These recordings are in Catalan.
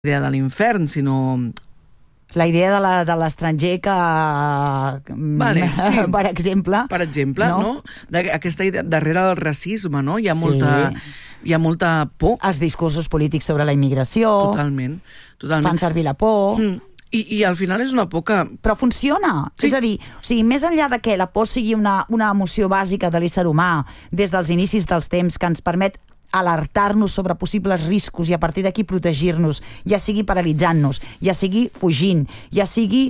idea de l'infern, sinó... La idea de l'estranger que... Vale, sí. Per exemple. Per exemple, no? Aquesta idea, darrere del racisme, no? Hi ha molta por. Els discursos polítics sobre la immigració. Totalment. Fan servir la por. I al final és una por que... Però funciona. Sí. És a dir, més enllà de que la por sigui una emoció bàsica de l'ésser humà des dels inicis dels temps que ens permet alertar-nos sobre possibles riscos i a partir d'aquí protegir-nos, ja sigui paralitzant-nos, ja sigui fugint, ja sigui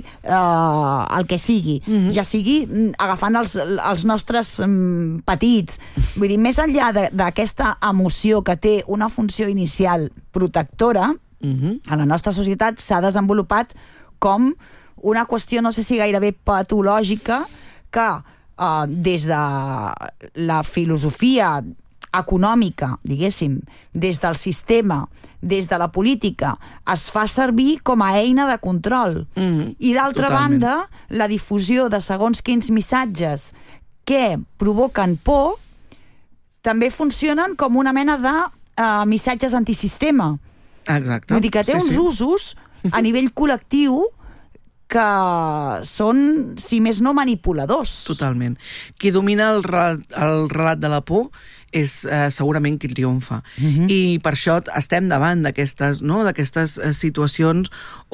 el que sigui, ja sigui agafant els nostres petits. Vull dir, més enllà d'aquesta emoció que té una funció inicial protectora, a la nostra societat s'ha desenvolupat com una qüestió, no sé si gairebé patològica, que des de la filosofia econòmica, diguéssim, des del sistema, des de la política, es fa servir com a eina de control. I d'altra banda, la difusió de segons quins missatges que provoquen por també funcionen com una mena de missatges antisistema. Exacte. Vull dir que té uns usos a nivell col·lectiu que són, si més no, manipuladors. Totalment. Qui domina el relat de la por és segurament qui triomfa. I per això estem davant d'aquestes situacions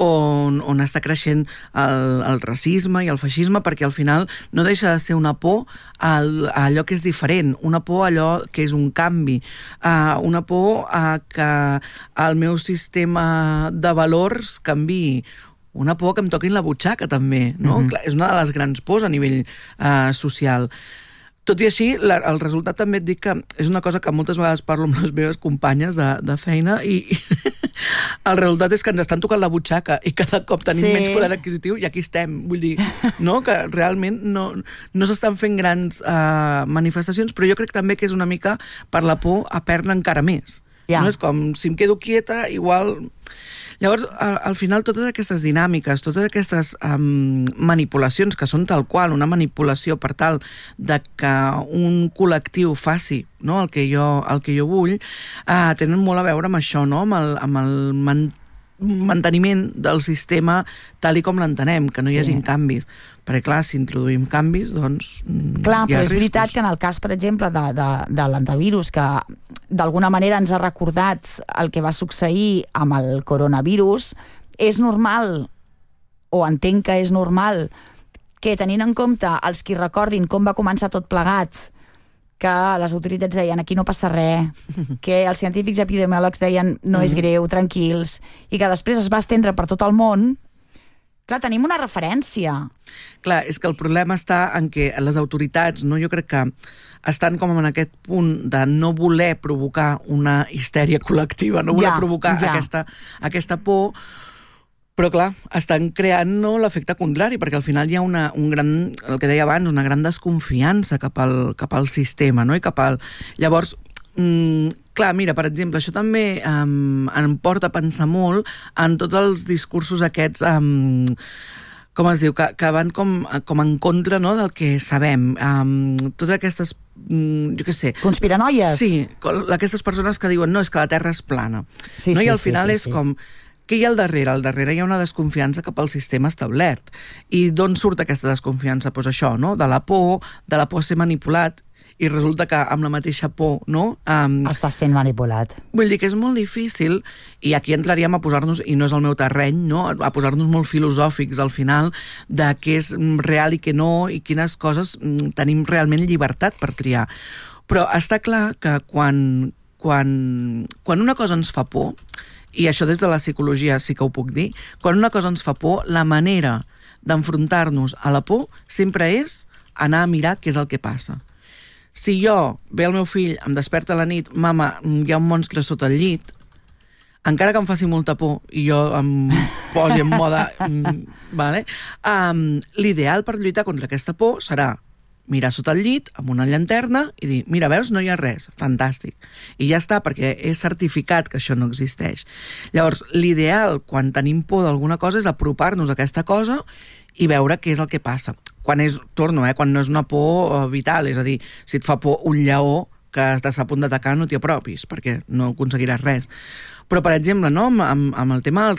on està creixent el racisme i el feixisme, perquè al final no deixa de ser una por a allò que és diferent, una por a allò que és un canvi, una por a que el meu sistema de valors canviï, una por que em toquin la butxaca també, no? Clar, és una de les grans pors a nivell social. Tot i així, el resultat també et dic que és una cosa que moltes vegades parlo amb les meves companyes de feina i el resultat és que ens estan tocant la butxaca i cada cop tenim menys poder adquisitiu i aquí estem. Vull dir, no? Que realment no s'estan fent grans manifestacions, però jo crec també que és una mica per la por a perdre encara més. No? És com, si em quedo quieta, igual... Llavors, al final, totes aquestes dinàmiques, totes aquestes manipulacions, que són tal qual, una manipulació per tal de que un col·lectiu faci el que jo vull, tenen molt a veure amb això, amb el manteniment del sistema tal i com l'entenem, que no hi hagin canvis. Perquè, clar, si introduïm canvis, doncs clar, però és veritat que en el cas, per exemple, de l'antivirus, que d'alguna manera ens ha recordat el que va succeir amb el coronavirus, és normal, o entenc que és normal, que tenint en compte els qui recordin com va començar tot plegat, que les autoritats deien aquí no passa res, que els científics epidemiòlegs deien no és greu, tranquils, i que després es va estendre per tot el món. Clar, tenim una referència. Clar, és que el problema està en que les autoritats, jo crec que estan com en aquest punt de no voler provocar una histèria col·lectiva, no voler provocar aquesta por, però clar, estan creant l'efecte contrari, perquè al final hi ha el que deia abans, una gran desconfiança cap al sistema, no? I cap al... Llavors, clar, mira, per exemple, això també em porta a pensar molt en tots els discursos aquests, com es diu, que van com en contra del que sabem. Totes aquestes, jo què sé... Conspiranoies? Sí, aquestes persones que diuen no, és que la Terra és plana. I al final és com... Què hi ha al darrere? Al darrere hi ha una desconfiança cap al sistema establert. I d'on surt aquesta desconfiança? Doncs això, de la por a ser manipulat, i resulta que amb la mateixa por, estàs sent manipulat. Vull dir que és molt difícil, i aquí entraríem a posar-nos, i no és el meu terreny, a posar-nos molt filosòfics al final, de què és real i què no, i quines coses tenim realment llibertat per triar. Però està clar que quan una cosa ens fa por, i això des de la psicologia sí que ho puc dir, quan una cosa ens fa por, la manera d'enfrontar-nos a la por sempre és anar a mirar què és el que passa. Si jo ve el meu fill, em desperta a la nit, mama, hi ha un monstre sota el llit, encara que em faci molta por i jo em posi en moda... l'ideal per lluitar contra aquesta por serà mirar sota el llit amb una llanterna i dir, mira, veus, no hi ha res, fantàstic. I ja està, perquè és certificat que això no existeix. Llavors, l'ideal, quan tenim por d'alguna cosa, és apropar-nos a aquesta cosa i veure què és el que passa. Quan no és una por vital, és a dir, si et fa por un lleó, que estàs a punt d'atacar no t'hi apropis, perquè no aconseguiràs res. Però, per exemple, no, amb el tema